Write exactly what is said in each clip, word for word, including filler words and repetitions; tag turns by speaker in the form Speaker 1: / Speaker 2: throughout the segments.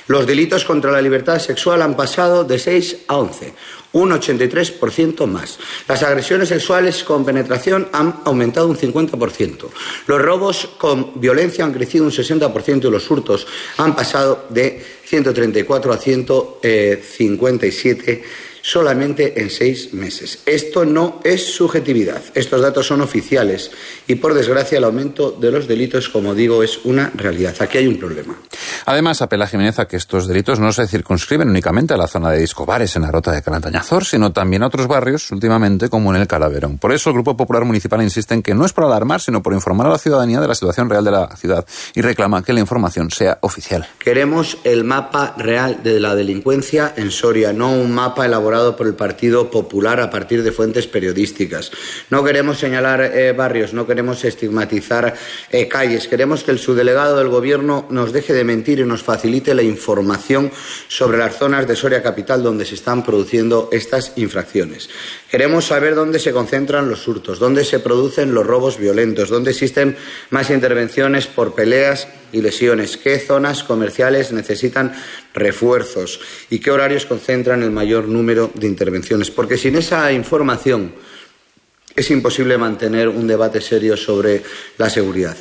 Speaker 1: Los delitos contra la libertad sexual han pasado de seis a once, un ochenta y tres por ciento más. Las agresiones sexuales con penetración han aumentado un cincuenta por ciento. Los robos con violencia han crecido un sesenta por ciento y los hurtos han pasado de ciento treinta y cuatro a ciento cincuenta y siete solamente en seis meses. Esto no es subjetividad, estos datos son oficiales y, por desgracia, el aumento de los delitos, como digo, es una realidad. Aquí hay un problema.
Speaker 2: Además, apela Jiménez a que estos delitos no se circunscriben únicamente a la zona de discobares en la Rota de Calantañazor, sino también a otros barrios, últimamente, como en el Calaverón. Por eso, el Grupo Popular Municipal insiste en que no es por alarmar, sino por informar a la ciudadanía de la situación real de la ciudad y reclama que la información sea oficial.
Speaker 1: Queremos el mapa real de la delincuencia en Soria, no un mapa elaborado por el Partido Popular a partir de fuentes periodísticas. No queremos señalar eh, barrios, no queremos estigmatizar eh, calles. Queremos que el subdelegado del Gobierno nos deje de mentir y nos facilite la información sobre las zonas de Soria capital donde se están produciendo estas infracciones. Queremos saber dónde se concentran los hurtos, dónde se producen los robos violentos, dónde existen más intervenciones por peleas y lesiones, qué zonas comerciales necesitan refuerzos y qué horarios concentran el mayor número de intervenciones. Porque sin esa información es imposible mantener un debate serio sobre la seguridad.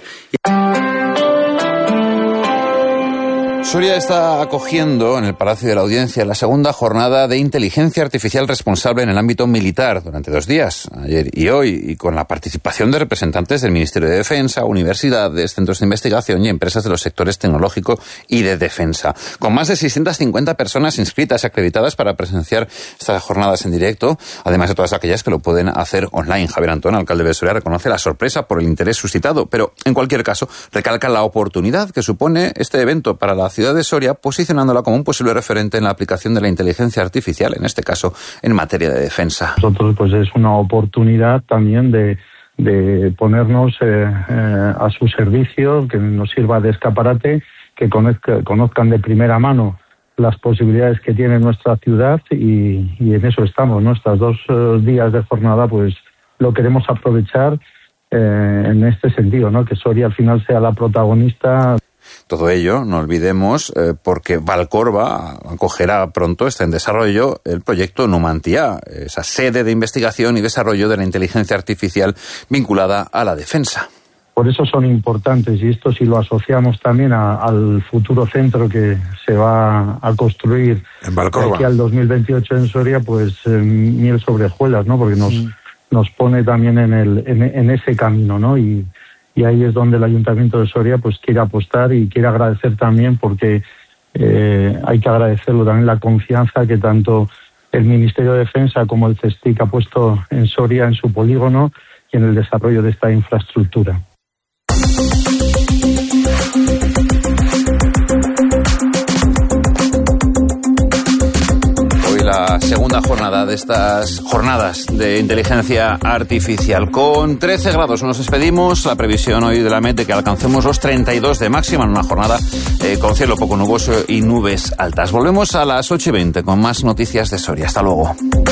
Speaker 2: Soria está acogiendo en el Palacio de la Audiencia la segunda jornada de inteligencia artificial responsable en el ámbito militar durante dos días, ayer y hoy, y con la participación de representantes del Ministerio de Defensa, universidades, centros de investigación y empresas de los sectores tecnológico y de defensa. Con más de seiscientas cincuenta personas inscritas y acreditadas para presenciar estas jornadas en directo, además de todas aquellas que lo pueden hacer online. Javier Antón, alcalde de Soria, reconoce la sorpresa por el interés suscitado, pero en cualquier caso recalca la oportunidad que supone este evento para la ciudad de Soria, posicionándola como un posible referente en la aplicación de la inteligencia artificial, en este caso en materia de defensa.
Speaker 3: Nosotros, pues es una oportunidad también de, de ponernos eh, eh, a su servicio, que nos sirva de escaparate, que conozca, conozcan de primera mano las posibilidades que tiene nuestra ciudad y, y en eso estamos, ¿no? Estos dos uh, días de jornada, pues lo queremos aprovechar eh, en este sentido, ¿no? Que Soria al final sea la protagonista.
Speaker 2: Todo ello, no olvidemos, eh, porque Valcorba acogerá pronto, está en desarrollo, el proyecto Numantia, esa sede de investigación y desarrollo de la inteligencia artificial vinculada a la defensa.
Speaker 3: Por eso son importantes, y esto si lo asociamos también a, al futuro centro que se va a construir
Speaker 2: en Valcorba,
Speaker 3: aquí al dos mil veintiocho en Soria, pues eh, miel sobre hojuelas, ¿no? Porque nos, mm. nos pone también en, el, en, en ese camino, ¿no? Y Y ahí es donde el Ayuntamiento de Soria pues quiere apostar y quiere agradecer también, porque eh, hay que agradecerlo también la confianza que tanto el Ministerio de Defensa como el CESTIC ha puesto en Soria, en su polígono y en el desarrollo de esta infraestructura.
Speaker 2: La segunda jornada de estas jornadas de inteligencia artificial. Con trece grados nos despedimos. La previsión hoy de la MET de que alcancemos los treinta y dos de máxima en una jornada eh, con cielo poco nuboso y nubes altas. Volvemos a las ocho y veinte con más noticias de Soria. Hasta luego.